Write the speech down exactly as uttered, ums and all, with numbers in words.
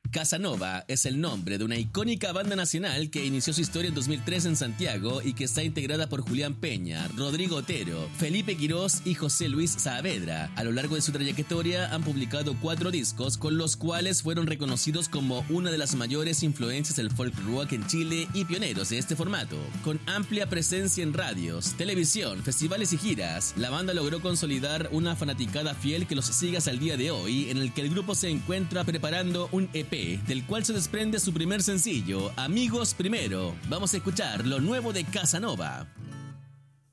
Casanova es el nombre de una icónica banda nacional que inició su historia en dos mil tres en Santiago y que está integrada por Julián Peña, Rodrigo Otero, Felipe Quirós y José Luis Saavedra. A lo largo de su trayectoria han publicado cuatro discos con los cuales fueron reconocidos como una de las mayores influencias del folk rock en Chile y pioneros de este formato. Con amplia presencia en radios, televisión, festivales y giras, la banda logró consolidar una fanaticada fiel que los sigue hasta el día de hoy, en el que el grupo se encuentra preparando un E P del cual se desprende su primer sencillo, Amigos Primero. Vamos a escuchar lo nuevo de Casanova.